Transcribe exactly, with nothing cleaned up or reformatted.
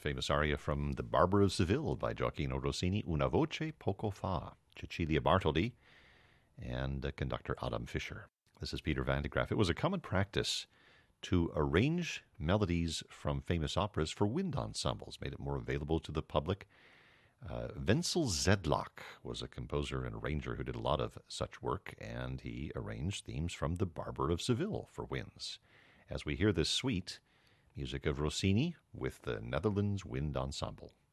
famous aria from The Barber of Seville by Gioacchino Rossini, Una voce poco fa, Cecilia Bartoldi, and uh, conductor Adam Fischer. This is Peter Van de Graaff. It was a common practice to arrange melodies from famous operas for wind ensembles, made it more available to the public. Uh, Wenzel Zedlak was a composer and arranger who did a lot of such work, and he arranged themes from The Barber of Seville for winds. As we hear this suite, music of Rossini with the Netherlands Wind Ensemble.